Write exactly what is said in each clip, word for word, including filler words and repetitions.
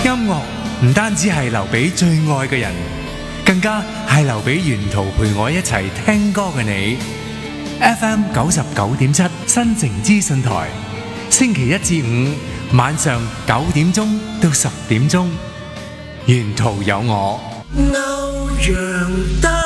音樂唔單止係留俾最愛嘅人，更加係留俾沿途陪我一齊聽歌嘅你。F M 九十九點七新城資訊台，星期一至五晚上九點鐘到十點鐘，沿途有我。歐陽德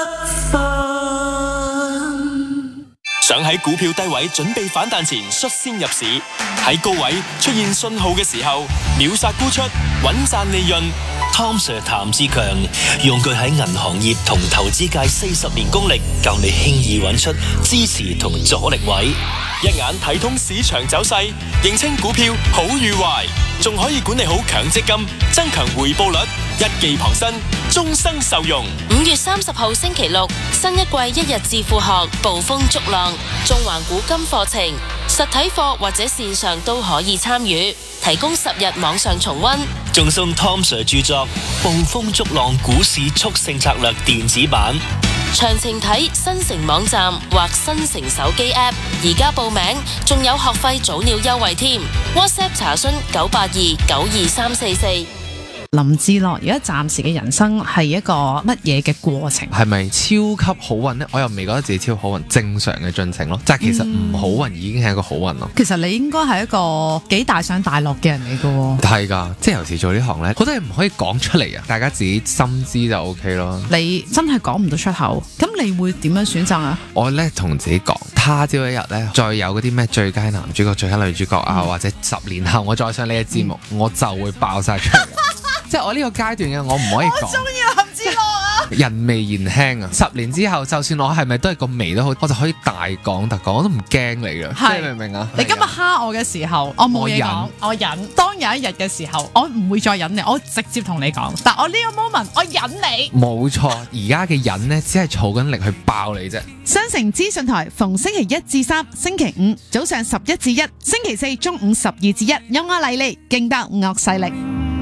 想喺股票低位準備反彈前率先入市，喺高位出現信號嘅時候秒殺沽出，穩賺利潤。Tom Sir 譚志強用佢喺銀行業同投資界四十年功力，教你輕易揾出支持同阻力位，一眼睇通市場走勢，認清股票好與壞，仲可以管理好強積金，增強回報率，一技傍身，終生受用。 五月三十號星期六，新一季一日致富學暴風逐浪，縱橫古今課程，實體課或者線上都可以參與，提供十日網上重溫， 仲送 Tom Sir 著作《暴風逐浪股市速勝策略》電子版。 詳情睇新城網站或新城手機 App， 而家報名仲有學費早鳥優惠添。WhatsApp 查詢九八二九二三四四。 林志樂，而家暫時嘅人生係一個乜嘢嘅過程？ 係咪超級好運呢？我又未覺得自己超好運，正常嘅進程咯。即係其實唔好運已經係一個好運咯。 其實你應該係一個幾大上大落嘅人嚟㗎喎。 係㗎，即係有時做呢行呢，好多嘢唔可以講出嚟啊！大家自己心知就 O K 咯。 你真係講唔到出口，咁你會點樣選擇啊？ 我咧同自己講，他朝一日咧，再有嗰啲咩最佳男主角、最佳女主角啊，嗯、或者十年後我再上呢個節目，嗯、我就會爆晒出嚟。即係我呢個階段嘅，我唔可以講。 我中意林志樂啊！ 人微言輕啊！十年之後，就算我係咪都係個微都好，我就可以大講特講，我都唔驚你㗎。即係明唔明啊？ 你今日蝦我嘅時候，我冇嘢講，我忍。當有一日嘅時候，我唔會再忍你，我直接同你講。但我呢個 moment，我忍你。 冇錯，而家嘅忍呢，只係儲緊力去爆你啫。 新城資訊台逢星期一至三、星期五早上十一至一、星期四中午十二至一，有我麗麗勁爆惡勢力。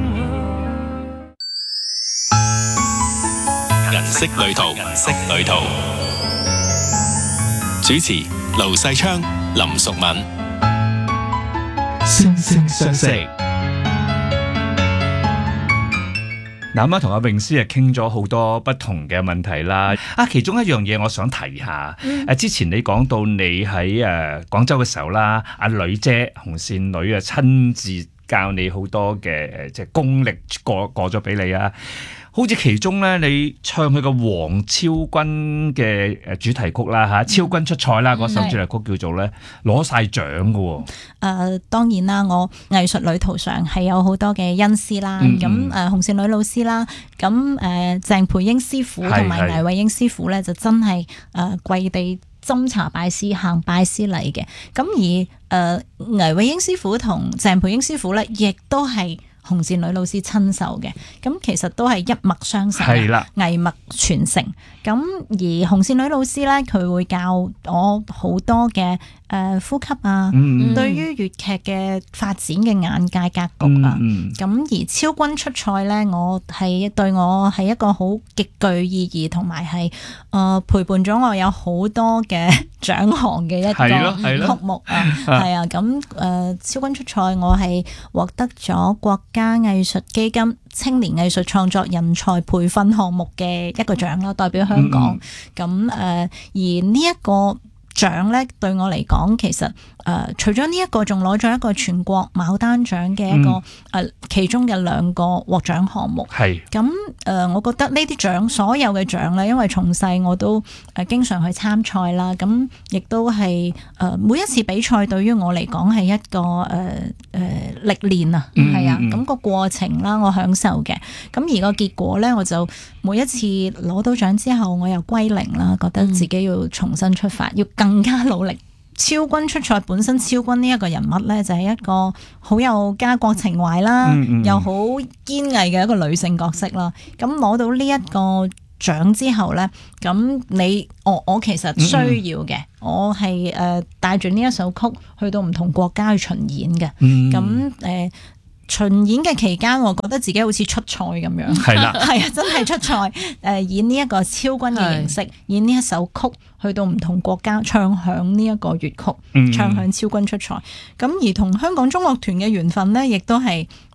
銀色旅途，銀色旅途。主持盧世昌、林淑敏。 星聲相識。嗱，啱啱同阿詠詩啊傾咗好多不同嘅問題啦。啊，其中一樣嘢我想提下，誒、嗯，之前你講到你喺誒廣州嘅時候啦，阿女姐紅線女啊親自教你好多嘅誒即係功力過過咗俾你啊。好似其中咧，你唱佢個黃超軍嘅誒主題曲啦嚇，超軍出賽啦，嗰首主題曲叫做咧攞晒獎嘅喎。 誒當然啦，我藝術旅途上係有好多嘅恩師啦，咁誒、嗯嗯、紅線女老師啦，咁誒、呃、鄭培英師傅同埋倪慧英師傅咧，就真係誒跪地斟茶拜師行拜師禮嘅。咁而誒、呃、倪慧英師傅同鄭培英師傅咧，亦都係紅線女老師親授嘅，咁其實都係一脈相承，藝脈傳承。咁而紅線女老師咧，佢會教我好多嘅誒、呃、呼吸啊，嗯、對於粵劇嘅發展嘅眼界格局啊。咁、嗯嗯、而超軍出賽咧，我係對我係一個好極具意義，同埋係誒陪伴咗我有好多嘅獎項嘅一個曲目啊。係啊，咁誒、呃、超軍出賽，我係獲得咗國家藝術基金青年藝術創作人才培訓項目嘅一個獎啦，代表香港。咁誒、嗯呃，而呢一個獎咧，對我嚟講，其實誒、呃，除咗呢一個，仲攞咗一個全國牡丹獎嘅一個誒、嗯呃，其中嘅兩個獲獎項目。係咁誒，我覺得呢啲獎，所有嘅獎咧，因為從細我都誒、呃、經常去參賽啦，咁亦都係誒、呃、每一次比賽對於我嚟講係一個誒誒歷練啊，係、嗯、啊，咁、那個過程啦，我享受嘅。咁而個結果咧，我就每一次攞到獎之後，我又歸零啦，覺得自己要重新出發，嗯、要更加努力。超軍出賽本身，超軍呢一個人物咧，就係一個好有家國情懷啦，嗯嗯、又好堅毅嘅一個女性角色啦。咁攞到呢一個獎之後咧，咁你我我其實需要嘅，嗯、我係誒帶住呢一首曲去到唔同國家去巡演嘅。咁誒、嗯呃、巡演嘅期間，我覺得自己好似出賽咁樣，係啦，係啊，真係出賽誒、呃、演呢一個超軍嘅形式，演呢一首曲。去到唔同國家唱響呢一個粵曲，嗯、唱響超軍出賽。咁而同香港中樂團嘅緣分呢，亦都係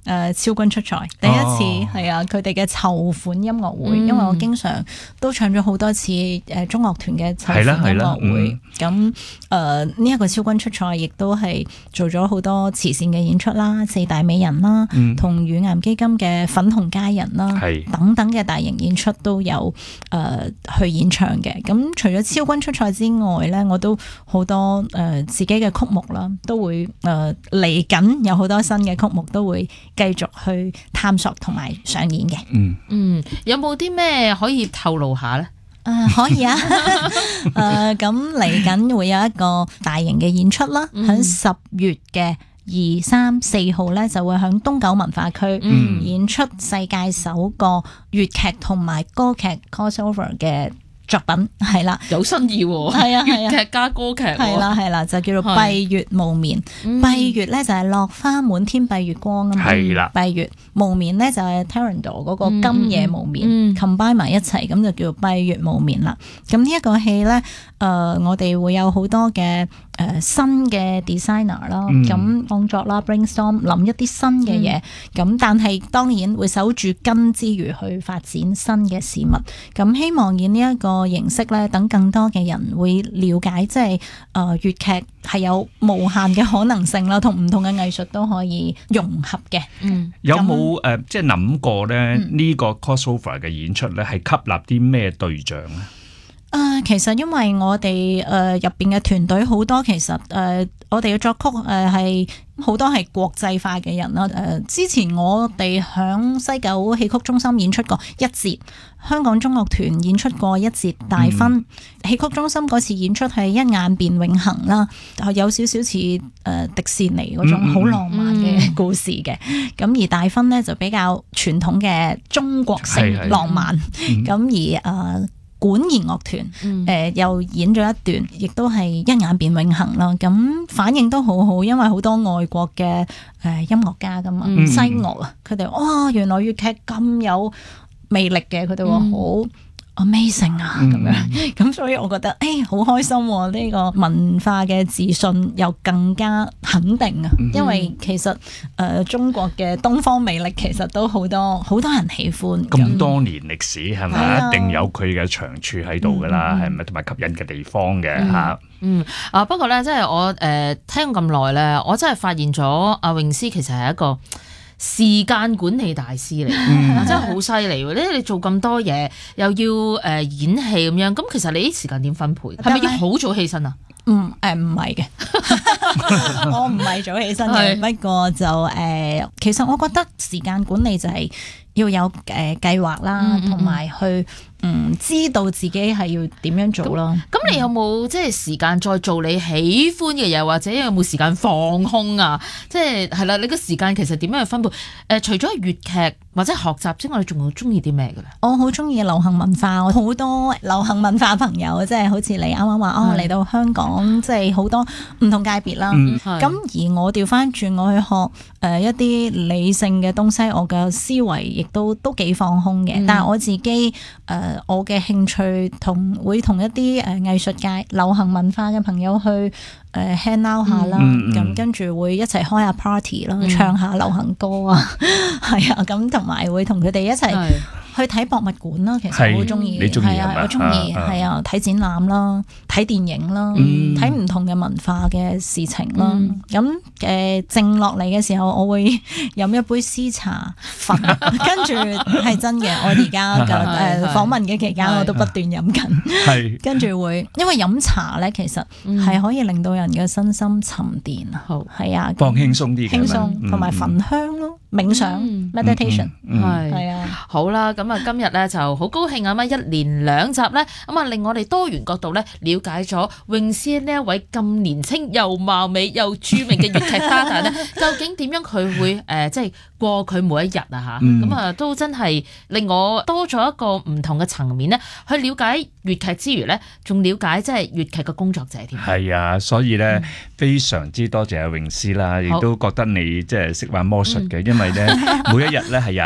誒超軍出賽，第一次係啊佢哋嘅籌款音樂會，因為我經常都唱咗好多次誒中樂團嘅籌款音樂會，咁誒呢一個超軍出賽亦都係做咗好多慈善嘅演出啦，四大美人啦，同乳癌基金嘅粉紅佳人啦，等等嘅大型演出都有誒去演唱嘅。咁除咗超軍出賽之外咧，我都好多誒自己嘅曲目啦，都會誒嚟緊有好多新嘅曲目都會繼續去探索同埋上演嘅。 嗯嗯，有冇啲咩可以透露下咧？ 誒、呃、可以啊，誒咁嚟緊會有一個大型嘅演出啦，喺十月嘅二三四號咧就會喺東九文化區演出世界首個粵劇同埋歌劇 crossover 嘅作品，係啦， 有新意喎， 係啊， 粵劇加歌劇， 係啦係啦，就叫做閉月無眠。閉月咧就係落花滿天蔽月光啊嘛， 係啦， 閉月無眠咧就係 Tarantino 嗰個今夜無眠 combine 埋一齊，咁就叫做閉月無眠啦。咁呢一個戲咧，誒我哋會有好多嘅誒新嘅 designer 啦，咁創作啦 brainstorm 諗一啲新嘅嘢，咁但係當然會守住根之餘去發展新嘅事物。咁希望以呢一個形式咧，等更多嘅人會了解，即係誒粵劇係有無限嘅可能性啦，同唔同嘅藝術都可以融合嘅。嗯， 有冇誒即係諗過咧呢個 crossover 嘅演出咧係吸納啲咩對象咧？ 誒、呃，其實因為我哋誒入邊嘅團隊好多，其實誒、呃、我哋嘅作曲誒係好多係國際化嘅人啦。誒、呃，之前我哋響西九戲曲中心演出過一節，香港中樂團演出過一節大婚。嗯、戲曲中心嗰次演出係一眼變永恆啦，有少少似誒迪士尼嗰種好浪漫嘅故事嘅。咁、嗯嗯、而大婚咧就比較傳統嘅中國式浪漫。咁、嗯、而誒。呃管弦樂團誒、 嗯呃、又演咗一段，亦都係一眼變永恆啦。咁反應都好好，因為好多外國嘅誒、呃、音樂家噶嘛，嗯、西樂啊，佢哋哇原來粵劇咁有魅力嘅，佢哋話好 amazing 啊咁樣。咁、嗯、所以我覺得誒好開心喎、啊，呢、呢個文化嘅自信又更加肯定啊。嗯、因為其實誒、呃、中國嘅東方魅力其實都好多好多人喜歡。 咁多年歷史係咪、嗯、一定有佢嘅長處喺度㗎啦？係咪同埋吸引嘅地方嘅嚇？ 嗯啊，不過咧，即係我誒、呃、聽咁耐咧，我真係發現咗阿詠詩其實係一個時間管理大師嚟，嗯、真係好犀利喎！你你做咁多嘢，又要誒演戲咁樣，咁其實你啲時間點分配？係咪要好早起身啊？ 嗯誒唔係嘅，我唔係早起身嘅，是不過就誒、呃，其實我覺得時間管理就係要有誒計劃啦，同埋、嗯、去嗯知道自己係要點樣做咯。 咁你有冇即係時間再做你喜歡嘅嘢，或者有冇時間放空啊？即係係啦，你個時間其實點樣去分配？誒、呃，除咗粵劇或者學習之外，你仲好中意啲咩嘅咧？我好中意流行文化，我好多流行文化朋友，即係好似你啱啱話哦嚟到香港，即係好多唔同界別啦。咁、嗯、而我調翻轉，我去學誒、呃、一啲理性嘅東西，我嘅思維亦都都幾放空嘅。嗯、但係我自己誒、呃、我嘅興趣同會同一啲誒藝術界、流行文化嘅朋友去誒 hang out 下啦。咁跟住會一齊開下 party 啦，嗯、唱下流行歌啊，係啊，咁同埋會同佢哋一齊去睇博物館啦。其實我好中意，係啊，我中意係啊，睇展覽啦，睇電影啦，睇唔、嗯、同嘅文化嘅事情啦。咁誒、嗯、靜落嚟嘅時候，我會飲一杯絲茶瞓，跟住係真嘅。我而家嘅誒訪問嘅期間，我都不斷飲緊，係跟住會，因為飲茶咧，其實係可以令到人嘅身心沉澱啊，係啊， 放輕鬆啲， 輕鬆同埋焚香咯，冥想 meditation 係係啊， 好啦。咁啊，今日咧就好高興啊！咁一連兩集咧，咁啊令我哋多元角度咧了解咗詠詩呢一位咁年青又貌美又著名嘅粵劇家旦咧，究竟點樣佢會誒、呃、即係過佢每一日啊嚇？咁啊、嗯、都真係令我多咗一個唔同嘅層面咧，去了解粵劇之餘咧，仲了解即係粵劇嘅工作者添。 係啊，所以咧、嗯、非常之多謝阿詠詩啦，亦都覺得你即係識玩魔術嘅，嗯、因為咧每一日咧係有